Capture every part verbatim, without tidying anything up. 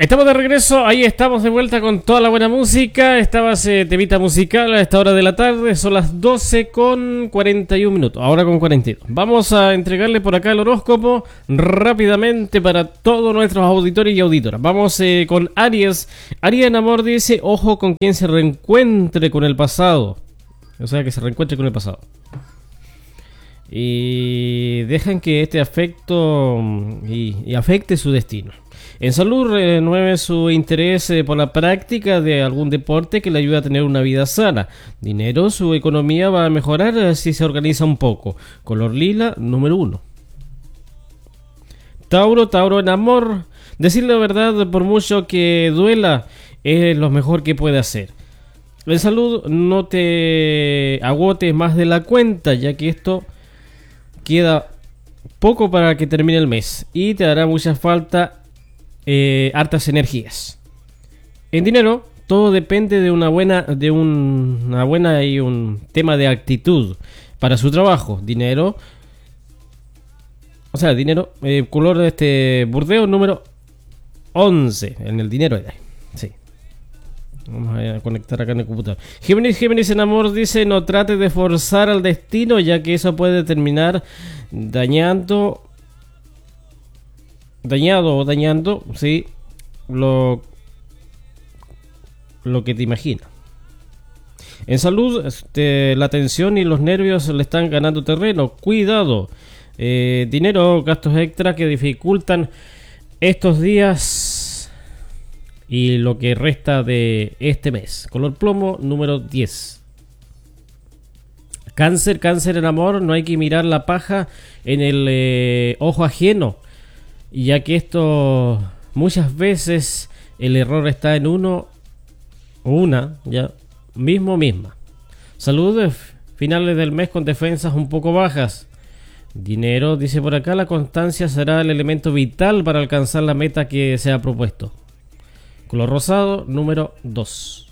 Estamos de regreso, ahí estamos de vuelta con toda la buena música. Estaba ese temita musical a esta hora de la tarde. Son las doce con cuarenta y un minutos, ahora con cuarenta y dos. Vamos a entregarle por acá el horóscopo rápidamente para todos nuestros auditores y auditoras. Vamos eh, con Aries. Aries en amor dice, ojo con quien se reencuentre con el pasado. O sea, que se reencuentre con el pasado. Y dejan que este afecto y, y afecte su destino. En salud, renueve su interés eh, por la práctica de algún deporte que le ayude a tener una vida sana. Dinero, su economía va a mejorar eh, si se organiza un poco. Color lila, número uno. Tauro, Tauro en amor. Decirle la verdad, por mucho que duela, es lo mejor que puede hacer. En salud, no te agotes más de la cuenta, ya que esto queda poco para que termine el mes y te dará mucha falta. Eh, hartas energías. En dinero, todo depende de una buena, de un, una buena y un tema de actitud para su trabajo. Dinero, o sea, dinero, eh, color de este burdeo número once. En el dinero, sí. Vamos a conectar acá en el computador. Géminis, Géminis en amor dice, no trate de forzar al destino, ya que eso puede terminar dañando. Dañado o dañando, sí, lo, lo que te imaginas. En salud, este, la tensión y los nervios le están ganando terreno. Cuidado. Eh, dinero, gastos extra que dificultan estos días y lo que resta de este mes. Color plomo, número diez. Cáncer, Cáncer en amor, no hay que mirar la paja en el eh, ojo ajeno, ya que esto muchas veces el error está en uno o una, ya mismo misma. Salud, finales del mes con defensas un poco bajas. Dinero, dice por acá, la constancia será el elemento vital para alcanzar la meta que se ha propuesto. Color rosado, número dos.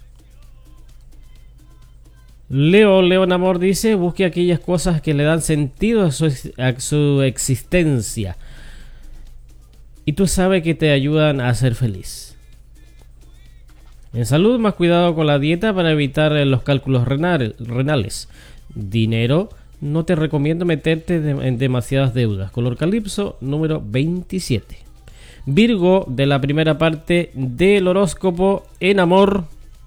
Leo, Leo en amor dice, busque aquellas cosas que le dan sentido a su, a su existencia. Y tú sabes que te ayudan a ser feliz. En salud, más cuidado con la dieta para evitar los cálculos renales. Dinero, no te recomiendo meterte de, en demasiadas deudas. Color calipso, número veintisiete. Virgo, de la primera parte del horóscopo en amor.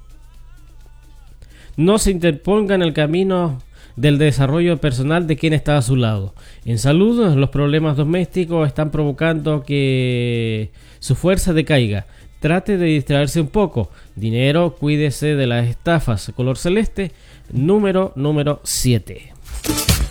No se interponga en el camino del desarrollo personal de quien está a su lado. En salud, los problemas domésticos están provocando que su fuerza decaiga. Trate de distraerse un poco. Dinero, cuídese de las estafas. Color celeste, número número siete.